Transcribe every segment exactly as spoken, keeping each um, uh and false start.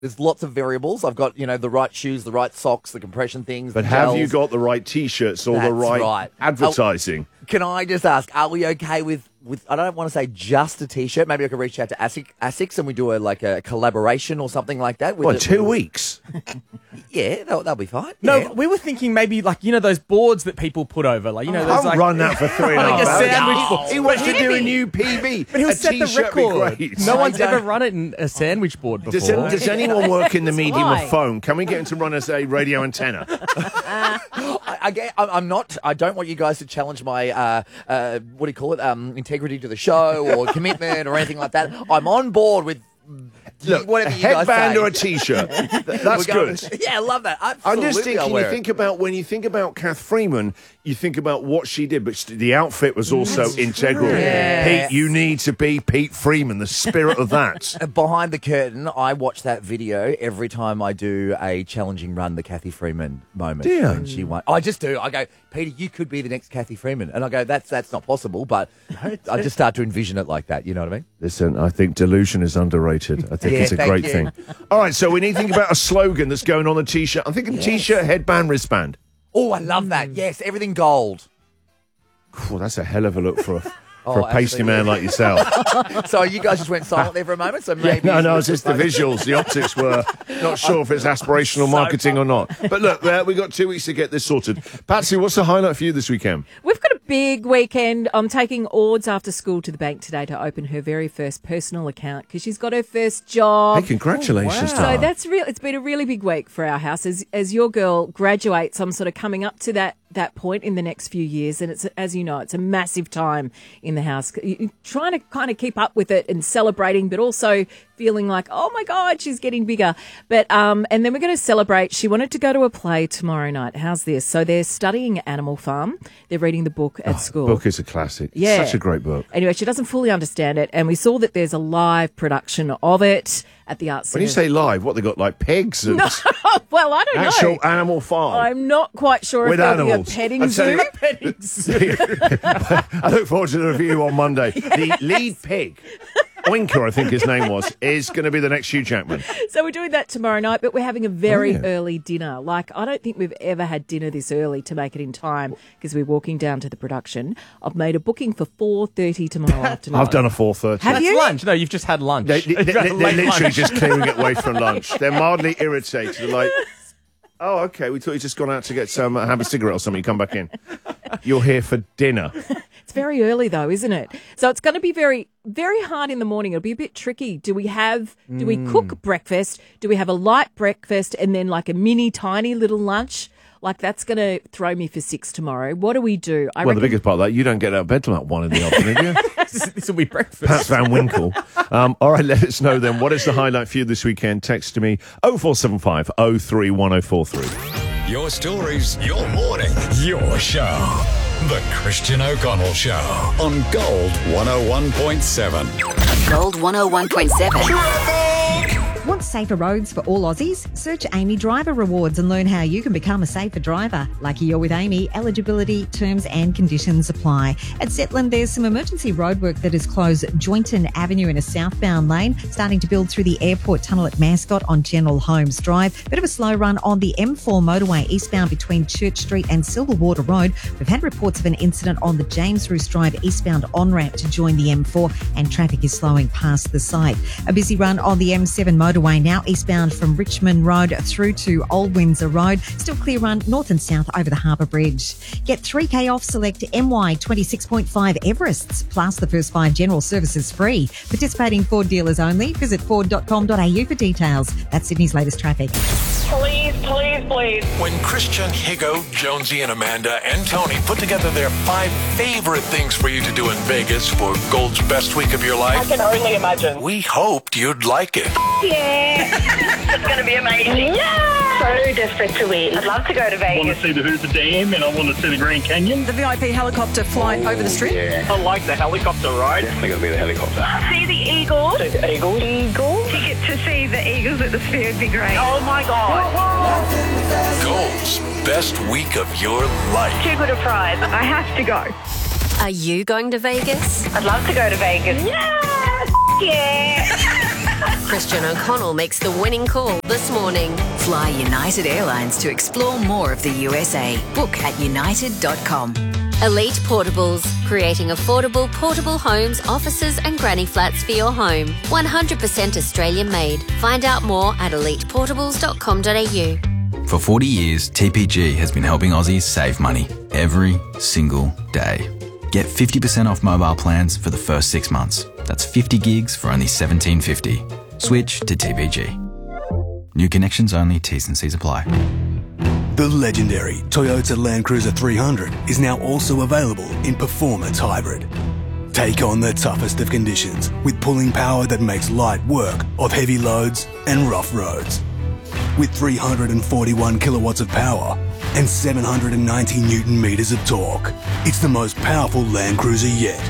There's lots of variables. I've got, you know, the right shoes, the right socks, the compression things. But the have gels. you got the right T-shirts or That's the right, right. advertising? Oh, can I just ask, are we okay with, with I don't want to say just a T-shirt. Maybe I could reach out to ASIC, ASICS and we do a like a collaboration or something like that. With What, a- two with- weeks? Yeah, that'll, that'll be fine. No, yeah. we were thinking maybe like, you know, those boards that people put over. Like, you know, those I'll like... run that for three and a Like a half hours. sandwich board. He wants to But do a heavy. new P B. But he'll A set the T-shirt be record. great. No one's I ever don't- run it in a sandwich board before. Does, does anyone work in the medium why. of phone? Can we get him to run us a radio antenna? I, I get, I- I'm not. I don't want you guys to challenge my uh, uh, what do you call it? Um, integrity to the show or commitment or anything like that. I'm on board with Look, whatever a you guys headband say. or a T-shirt. Th- That's We're going- good. Yeah, I love that. I'm Absolutely, just I'll thinking, you wear it. think about, when you think about Kath Freeman, you think about what she did, but st- the outfit was also integral. Yeah. Pete, you need to be Pete Freeman, the spirit of that. Uh, Behind the curtain, I watch that video every time I do a challenging run, the Kathy Freeman moment. Do you? When she won. I just do. I go, Peter, you could be the next Kathy Freeman. And I go, that's that's not possible, but I just start to envision it like that. You know what I mean? Listen, I think delusion is underrated. I think Yeah, it's a thank great you. thing. All right, so we need to think about a slogan that's going on the T-shirt. I'm thinking T-shirt, headband, wristband. Oh, I love that. Yes, everything gold. Phew, that's a hell of a look for a, for Oh, a pasty absolutely. man like yourself. So you guys just went silent there for a moment. So maybe No, no, it's just the visuals, the optics were not sure if it's aspirational marketing or not. But look, uh, we've got two weeks to get this sorted. Patsy, what's the highlight for you this weekend? We've got a big weekend. I'm taking Ords after school to the bank today to open her very first personal account because she's got her first job. Hey, congratulations to her. So that's real. It's been a really big week for our house as as your girl graduates. I'm sort of coming up to that that point in the next few years, and it's, as you know, it's a massive time in the house. You're trying to kind of keep up with it and celebrating, but also feeling like, oh my God, she's getting bigger. But um, and then we're going to celebrate. She wanted to go to a play tomorrow night. How's this? So they're studying Animal Farm. They're reading the book at school. The book is a classic. Yeah. Such a great book. Anyway, she doesn't fully understand it, and we saw that there's a live production of it at the Arts When you Centre. say live, what, they got like pigs and well, I don't actual know. animal farm? I'm not quite sure With if there'll be a animals. petting I'll tell zoo. you- petting zoo. I look forward to the review on Monday. The lead pig, Oinker, I think his name was, is going to be the next Hugh Jackman. So we're doing that tomorrow night, but we're having a very Oh, yeah. early dinner. Like, I don't think we've ever had dinner this early to make it in time because we're walking down to the production. I've made a booking for four thirty tomorrow afternoon. I've done a four thirty. Have That's you? lunch. No, you've just had lunch. They, they, You've they, had a they're late literally lunch. just clearing it away from lunch. They're mildly irritated. They're like, oh, okay, we thought you just gone out to get some, uh, have a cigarette or something. You come back in. You're here for dinner. It's very early though, isn't it? So it's going to be very, very hard in the morning. It'll be a bit tricky. Do we have, do we Mm. cook breakfast? Do we have a light breakfast and then like a mini tiny little lunch? Like that's going to throw me for six tomorrow. What do we do? I Well, the reckon- biggest part of that, you don't get out of bed till about one in the afternoon, do you? This will be breakfast. Pat Van Winkle. Um, all right, let us know then. What is the highlight for you this weekend? Text to me oh four seven five oh three one oh four three. Your stories, your morning, your show. The Christian O'Connell Show on Gold one oh one point seven. Gold one oh one point seven. Want safer roads for all Aussies? Search Amy Driver Rewards and learn how you can become a safer driver. Lucky you're with Amy. Eligibility, terms and conditions apply. At Zetland, there's some emergency roadwork that has closed Joynton Avenue in a southbound lane, starting to build through the airport tunnel at Mascot on General Holmes Drive. Bit of a slow run on the M four motorway eastbound between Church Street and Silverwater Road. We've had reports of an incident on the James Roos Drive eastbound on-ramp to join the M four, and traffic is slowing past the site. A busy run on the M seven motorway now eastbound from Richmond Road through to Old Windsor Road. Still clear run north and south over the Harbour Bridge. Get three K off select M Y twenty-six point five Everests, plus the first five general services free. Participating Ford dealers only. Visit ford dot com dot a u for details. That's Sydney's latest traffic. Please, please, please. When Christian, Higo, Jonesy, and Amanda and Tony put together their five favorite things for you to do in Vegas for Gold's best week of your I life, can only imagine. we hoped you'd like it. Yeah. It's going to be amazing. Yeah. So desperate to win. I'd love to go to I want Vegas. to see the Hoover Dam and I want to see the Grand Canyon. The V I P helicopter flight over the strip. I like the helicopter ride. See the Eagles. See the Eagles. Eagles. Ticket to see the Eagles at the Sphere would be great. Oh my God. Gold's best week of your life. Too good a prize. I have to go. Are you going to Vegas? I'd love to go to Vegas. Yeah. Yeah. Christian O'Connell makes the winning call this morning. Fly United Airlines to explore more of the U S A. Book at united dot com. Elite Portables, creating affordable portable homes, offices and granny flats for your home. one hundred percent Australian made. Find out more at elite portables dot com dot a u. For forty years, T P G has been helping Aussies save money every single day. Get fifty percent off mobile plans for the first six months. That's fifty gigs for only seventeen fifty. Switch to T P G. New connections only, T's and C's apply. The legendary Toyota Land Cruiser three hundred is now also available in Performance Hybrid. Take on the toughest of conditions with pulling power that makes light work of heavy loads and rough roads. With three hundred forty-one kilowatts of power and seven hundred ninety newton meters of torque, it's the most powerful Land Cruiser yet.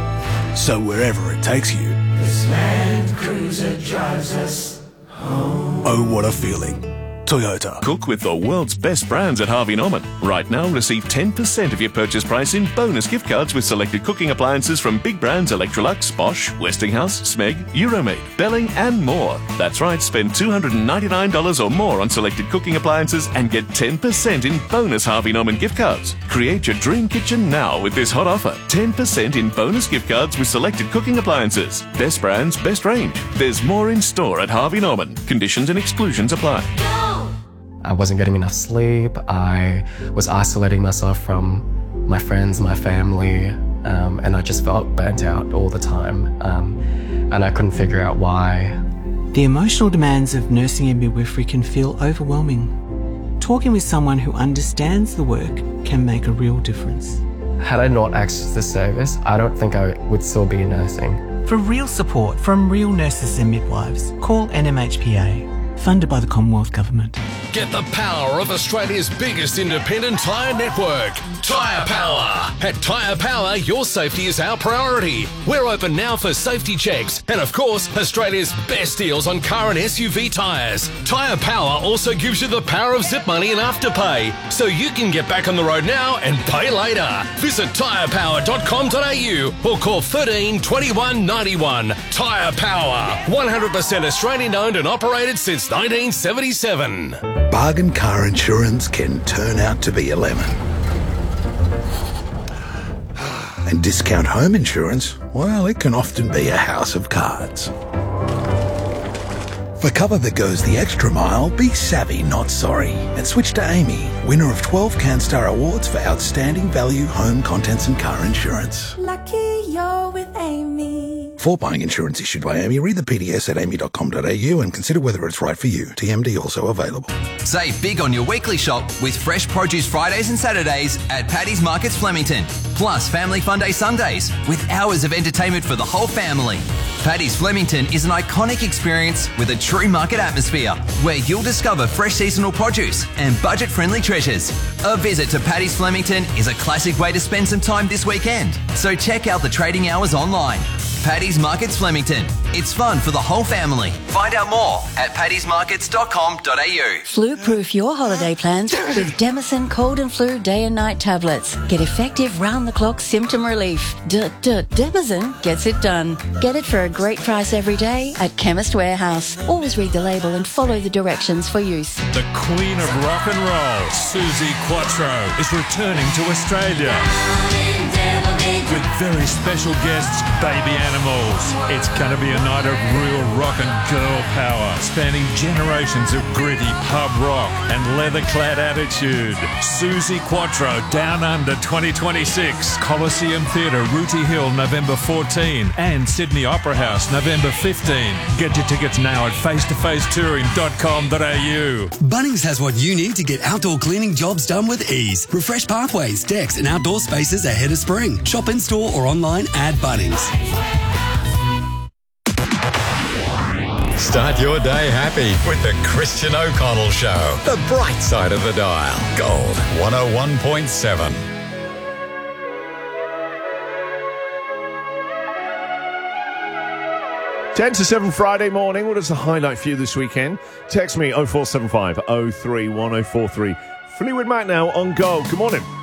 So wherever it takes you, this Land Cruiser drives us home. Oh, what a feeling. Toyota. Cook with the world's best brands at Harvey Norman. Right now, receive ten percent of your purchase price in bonus gift cards with selected cooking appliances from big brands Electrolux, Bosch, Westinghouse, Smeg, Euromade, Belling and more. That's right, spend two hundred ninety-nine dollars or more on selected cooking appliances and get ten percent in bonus Harvey Norman gift cards. Create your dream kitchen now with this hot offer. ten percent in bonus gift cards with selected cooking appliances. Best brands, best range. There's more in store at Harvey Norman. Conditions and exclusions apply. I wasn't getting enough sleep. I was isolating myself from my friends, my family, um, and I just felt burnt out all the time. Um, and I couldn't figure out why. The emotional demands of nursing and midwifery can feel overwhelming. Talking with someone who understands the work can make a real difference. Had I not accessed this service, I don't think I would still be nursing. For real support from real nurses and midwives, call N M H P A. Funded by the Commonwealth Government. Get the power of Australia's biggest independent tyre network, Tyre Power. At Tyre Power, your safety is our priority. We're open now for safety checks and, of course, Australia's best deals on car and S U V tyres. Tyre Power also gives you the power of zip money and afterpay, so you can get back on the road now and pay later. Visit tyre power dot com dot a u or call thirteen twenty-one ninety-one. Tyre Power, one hundred percent Australian owned and operated since nineteen seventy-seven. Bargain car insurance can turn out to be a lemon. And discount home insurance, well, it can often be a house of cards. For cover that goes the extra mile, be savvy, not sorry. And switch to Amy, winner of twelve CanStar Awards for Outstanding Value Home Contents and Car Insurance. Lucky you're with Amy. For buying insurance issued by Amy, read the P D S at amy dot com dot a u and consider whether it's right for you. T M D also available. Save big on your weekly shop with fresh produce Fridays and Saturdays at Paddy's Markets Flemington. Plus Family Fun Day Sundays with hours of entertainment for the whole family. Paddy's Flemington is an iconic experience with a true market atmosphere where you'll discover fresh seasonal produce and budget-friendly treasures. A visit to Paddy's Flemington is a classic way to spend some time this weekend. So check out the trading hours online. Paddy's Markets Flemington. It's fun for the whole family. Find out more at paddys markets dot com dot a u. Flu-proof your holiday plans with Demison Cold and Flu Day and Night Tablets. Get effective round-the-clock symptom relief. D-d-Demison gets it done. Get it for a great price every day at Chemist Warehouse. Always read the label and follow the directions for use. The Queen of Rock and Roll, Suzi Quatro, is returning to Australia. With very special guests, Baby Animals. It's going to be a night of real rock and girl power, spanning generations of gritty pub rock and leather-clad attitude. Suzi Quatro, Down Under twenty twenty-six, Coliseum Theatre, Rooty Hill, November fourteenth, and Sydney Opera House, November fifteenth. Get your tickets now at face to face touring dot com dot a u. Bunnings has what you need to get outdoor cleaning jobs done with ease. Refresh pathways, decks and outdoor spaces ahead of spring. Shop in store or online at Bunnings. Start your day happy with the Christian O'Connell Show. The bright side of the dial. Gold one oh one point seven. ten to seven Friday morning. What is the highlight for you this weekend? Text me oh four seven five oh three one oh four three. Fleetwood Mac now on Gold. Good morning.